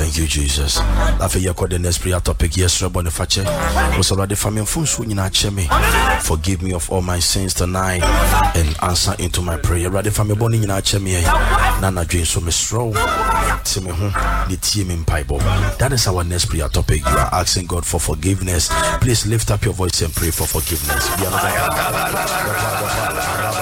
Thank you, Jesus. I feel you the next prayer topic. Yes, Boniface. Was already family me. Forgive me of all my sins tonight and answer into my prayer. Ready family boni in me. Nana dreams from a straw. That is our next prayer topic. You are asking God for forgiveness. Please lift up your voice and pray for forgiveness.